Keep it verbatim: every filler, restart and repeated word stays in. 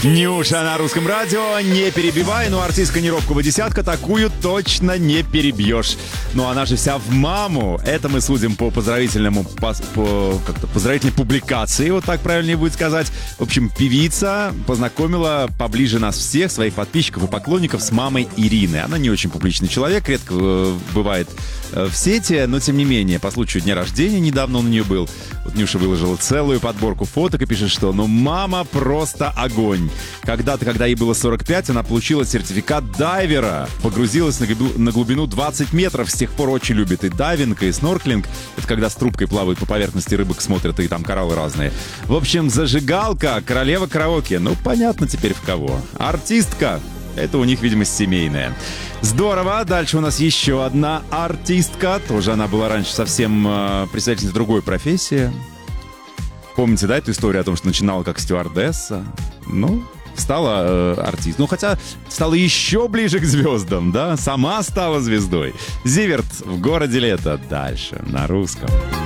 Нюша на русском радио, не перебивай, но артистка неробкого десятка такую точно не перебьешь. Но она же вся в маму. Это мы судим по поздравительному, по, по как-то поздравительной публикации, вот так правильнее будет сказать. В общем, певица познакомила поближе нас всех, своих подписчиков и поклонников, с мамой Ирины. Она не очень публичный человек, редко э, бывает э, в сети, но тем не менее, по случаю дня рождения недавно он у нее был. Вот Нюша выложила целую подборку фоток и пишет, что ну мама просто огонь. Когда-то, когда ей было сорок пять, она получила сертификат дайвера. Погрузилась на глубину двадцать метров. С тех пор очень любит и дайвинг, и снорклинг. Это когда с трубкой плавают по поверхности, рыбок смотрят, и там кораллы разные. В общем, зажигалка, королева караоке. Ну, понятно теперь в кого. Артистка. Это у них, видимо, семейная. Здорово. Дальше у нас еще одна артистка. Тоже она была раньше совсем э, представительницей другой профессии. Помните, да, эту историю о том, что начинала как стюардесса? Ну, стала э, артистом. Ну, хотя стала еще ближе к звездам, да? Сама стала звездой. Зиверт в городе лето. Дальше на русском.